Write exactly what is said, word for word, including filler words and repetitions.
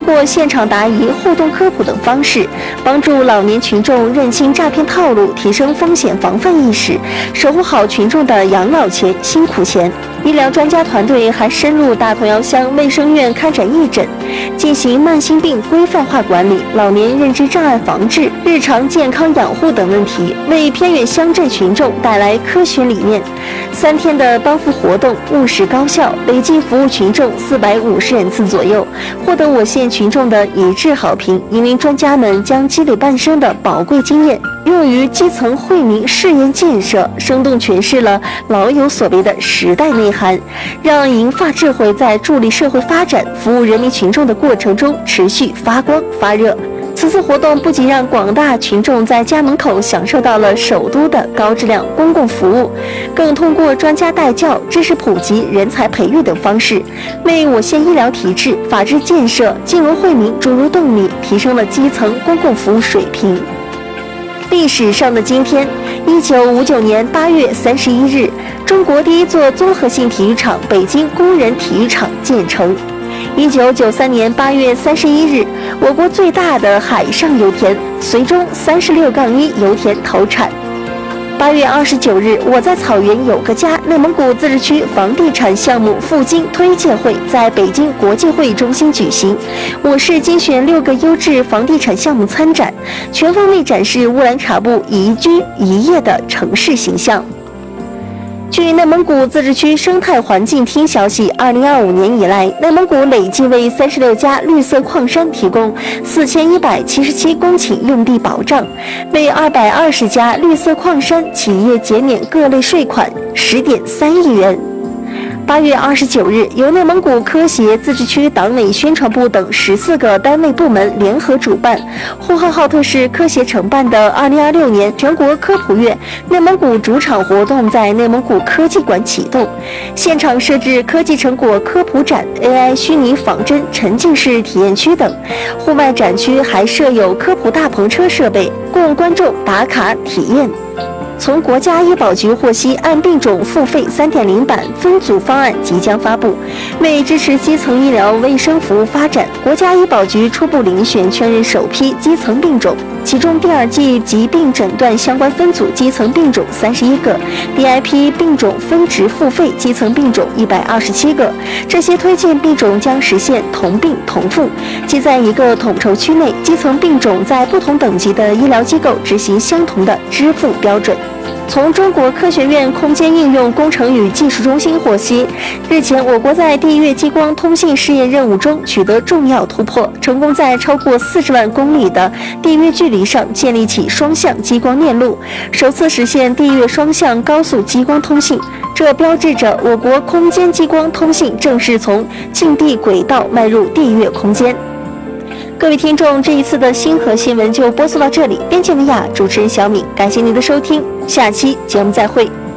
过现场答疑、互动科普等方式，帮助老年群众认清诈骗套路，提升风险防范意识，守护好群众的养老钱、辛苦钱。医疗专家团队还深入大同窑乡卫生院开展义诊，进行慢性病规范化管理、老年认知障碍防治、日常健康养护等问题，为偏远乡镇群众带来科学理念。三天的帮扶活动务实高效，累计服务群众四百五十人次左右，获得我县群众的一致好评。因为专家们将积累半生的宝贵经验用于基层惠民事业建设，生动诠释了老有所为的时代内涵，让银发智慧在助力社会发展、服务人民群众的过程中持续发光发热。此次活动不仅让广大群众在家门口享受到了首都的高质量公共服务，更通过专家带教、知识普及、人才培育等方式，为我县医疗体制、法治建设、金融惠民注入动力，提升了基层公共服务水平。历史上的今天，一九五九年八月三十一日，中国第一座综合性体育场——北京工人体育场建成。一九九三年八月三十一日，我国最大的海上油田绥中三十六杠一油田投产。八月二十九日，我在草原有个家内蒙古自治区房地产项目赴京推介会在北京国际会议中心举行，我市精选六个优质房地产项目参展，全方位展示乌兰察布宜居宜业的城市形象。据内蒙古自治区生态环境厅消息，二零二五年以来，内蒙古累计为三十六家绿色矿山提供四千一百七十七公顷用地保障，为二百二十家绿色矿山企业减免各类税款十点三亿元。八月二十九日，由内蒙古科协自治区党委宣传部等十四个单位部门联合主办，呼和浩特市科协承办的二零二六年全国科普月内蒙古主场活动在内蒙古科技馆启动，现场设置科技成果科普展、A I 虚拟仿真沉浸式体验区等，户外展区还设有科普大篷车设备，供观众打卡体验。从国家医保局获悉，按病种付费 三点零 版分组方案即将发布。为支持基层医疗卫生服务发展，国家医保局初步遴选确认首批基层病种，其中第二季疾病诊断相关分组基层病种三十一个，第二批病种分值付费基层病种一百二十七个。这些推荐病种将实现同病同付，即在一个统筹区内，基层病种在不同等级的医疗机构执行相同的支付标准。从中国科学院空间应用工程与技术中心获悉，日前我国在地月激光通信试验任务中取得重要突破，成功在超过四十万公里的地月距离上建立起双向激光链路，首次实现地月双向高速激光通信。这标志着我国空间激光通信正式从近地轨道迈入地月空间。各位听众，这一次的星河新闻就播送到这里，编辑文雅，主持人小敏，感谢您的收听，下期节目再会。